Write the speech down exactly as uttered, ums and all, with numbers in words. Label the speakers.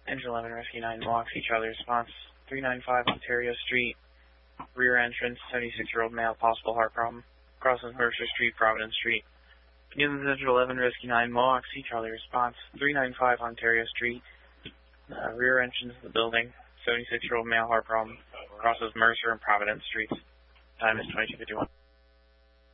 Speaker 1: Engine eleven, Rescue nine, blocks each other. Response three ninety-five Ontario Street, rear entrance, seventy-six-year-old male, possible heart problem. Crosses Mercer Street, Providence Street. Engine eleven, Rescue nine, blocks each other. Response three ninety-five Ontario Street, uh, rear entrance of the building, seventy-six-year-old male, heart problem. Crosses Mercer and Providence Streets. Time is twenty-two fifty-one.